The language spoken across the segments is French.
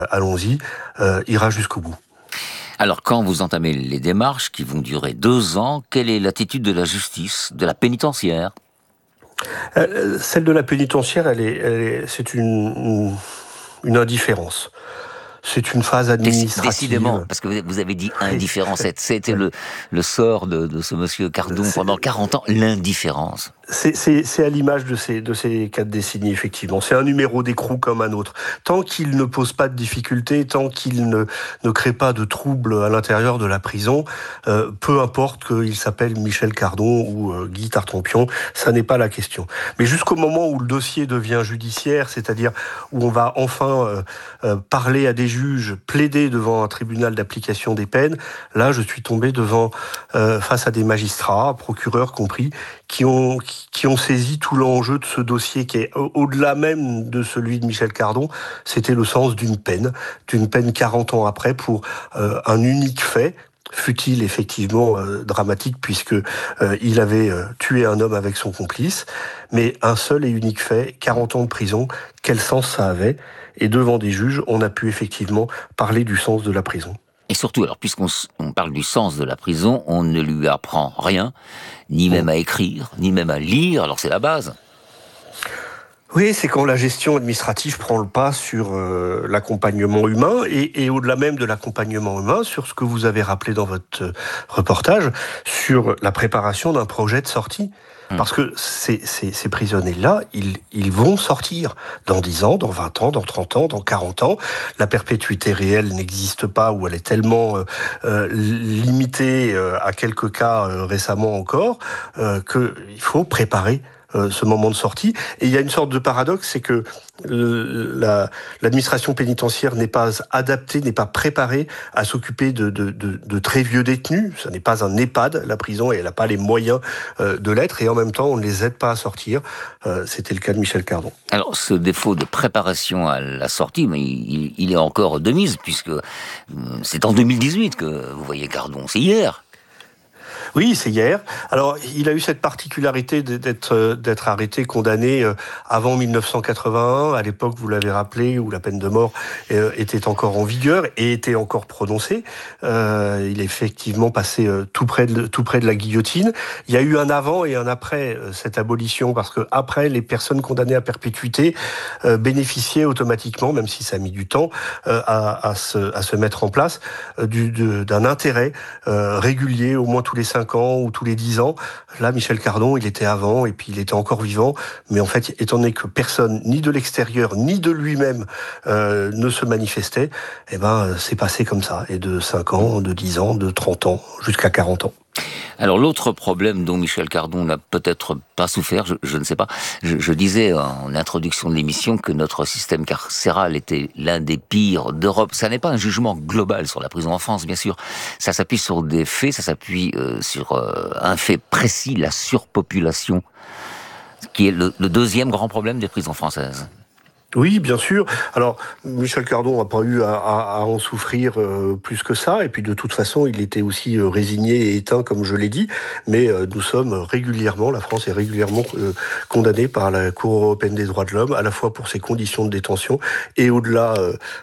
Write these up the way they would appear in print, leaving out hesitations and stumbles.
allons-y, ira jusqu'au bout. Alors, quand vous entamez les démarches qui vont durer 2 ans, quelle est l'attitude de la justice, de la pénitentiaire ? Celle de la pénitentiaire, c'est une indifférence. C'est une phase Décidément, administrative. parce que vous avez dit Oui, indifférence, c'était oui. le sort de ce monsieur Cardon pendant 40 ans, l'indifférence. C'est à l'image de ces 4 décennies, effectivement. C'est un numéro d'écrou comme un autre. Tant qu'il ne pose pas de difficultés, tant qu'il ne crée pas de troubles à l'intérieur de la prison, peu importe qu'il s'appelle Michel Cardon ou Guy Tartampion, ça n'est pas la question. Mais jusqu'au moment où le dossier devient judiciaire, c'est-à-dire où on va enfin parler à des juges, plaider devant un tribunal d'application des peines, là, je suis tombé face à des magistrats, procureurs compris, qui ont saisi tout l'enjeu de ce dossier qui est au-delà même de celui de Michel Cardon. C'était le sens d'une peine 40 ans après pour un unique fait, fut-il effectivement dramatique puisque il avait tué un homme avec son complice, mais un seul et unique fait, 40 ans de prison, quel sens ça avait ? Et devant des juges, on a pu effectivement parler du sens de la prison. Et surtout, alors, puisqu'on parle du sens de la prison, on ne lui apprend rien, ni même à écrire, ni même à lire, alors c'est la base. Oui, c'est quand la gestion administrative prend le pas sur l'accompagnement humain et au-delà même de l'accompagnement humain, sur ce que vous avez rappelé dans votre reportage, sur la préparation d'un projet de sortie. Parce que ces prisonniers-là, ils vont sortir dans 10 ans, dans 20 ans, dans 30 ans, dans 40 ans. La perpétuité réelle n'existe pas ou elle est tellement limitée à quelques cas récemment encore qu'il faut préparer ce moment de sortie. Et il y a une sorte de paradoxe, c'est que l'administration pénitentiaire n'est pas adaptée, n'est pas préparée à s'occuper de très vieux détenus. Ce n'est pas un EHPAD, la prison, et elle n'a pas les moyens de l'être. Et en même temps, on ne les aide pas à sortir. C'était le cas de Michel Cardon. Alors, ce défaut de préparation à la sortie, mais il est encore de mise, puisque c'est en 2018 que vous voyez Cardon. C'est hier. Oui, c'est hier. Alors, il a eu cette particularité d'être arrêté, condamné avant 1981. À l'époque, vous l'avez rappelé, où la peine de mort était encore en vigueur et était encore prononcée. Il est effectivement passé tout près de la guillotine. Il y a eu un avant et un après cette abolition, parce que après, les personnes condamnées à perpétuité bénéficiaient automatiquement, même si ça a mis du temps, à se mettre en place, d'un intérêt régulier, au moins tous les 5 ans ou tous les 10 ans. Là, Michel Cardon, il était avant et puis il était encore vivant. Mais en fait, étant donné que personne, ni de l'extérieur, ni de lui-même, ne se manifestait, eh ben, c'est passé comme ça. Et de 5 ans, de 10 ans, de 30 ans, jusqu'à 40 ans. Alors l'autre problème dont Michel Cardon n'a peut-être pas souffert, je ne sais pas, je disais en introduction de l'émission que notre système carcéral était l'un des pires d'Europe. Ça n'est pas un jugement global sur la prison en France, bien sûr. Ça s'appuie sur des faits, ça s'appuie sur un fait précis, la surpopulation, qui est le deuxième grand problème des prisons françaises. Oui, bien sûr. Alors, Michel Cardon n'a pas eu à en souffrir plus que ça. Et puis, de toute façon, il était aussi résigné et éteint, comme je l'ai dit. Mais nous sommes régulièrement, la France est régulièrement condamnée par la Cour européenne des droits de l'homme, à la fois pour ses conditions de détention et au-delà,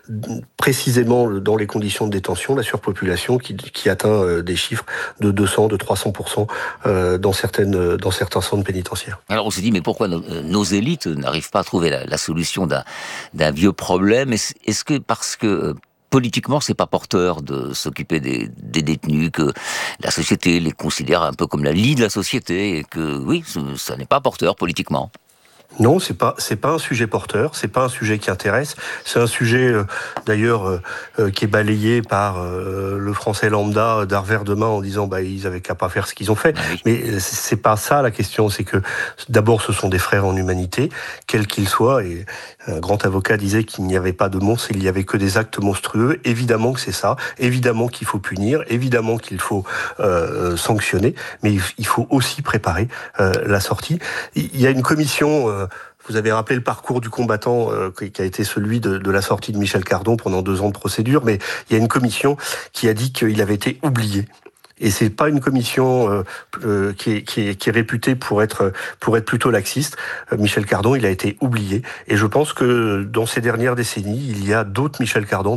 précisément dans les conditions de détention, la surpopulation qui atteint des chiffres de 200, de 300% dans certains centres pénitentiaires. Alors on s'est dit, mais pourquoi nos élites n'arrivent pas à trouver la solution d'un vieux problème ? Est-ce que parce que politiquement c'est pas porteur de s'occuper des détenus, que la société les considère un peu comme la lie de la société, et que oui, ça n'est pas porteur politiquement ? Non, c'est pas un sujet porteur, c'est pas un sujet qui intéresse. C'est un sujet d'ailleurs qui est balayé par le français lambda d'un revers de main en disant ils avaient qu'à pas faire ce qu'ils ont fait. Oui. Mais c'est pas ça la question. C'est que d'abord ce sont des frères en humanité, quels qu'ils soient. Et un grand avocat disait qu'il n'y avait pas de monstres, il n'y avait que des actes monstrueux. Évidemment que c'est ça. Évidemment qu'il faut punir. Évidemment qu'il faut sanctionner. Mais il faut aussi préparer la sortie. Il y a une commission. Vous avez rappelé le parcours du combattant qui a été celui de la sortie de Michel Cardon pendant 2 ans de procédure, mais il y a une commission qui a dit qu'il avait été oublié. Et c'est pas une commission qui est réputée pour être plutôt laxiste. Michel Cardon, il a été oublié. Et je pense que dans ces dernières décennies, il y a d'autres Michel Cardon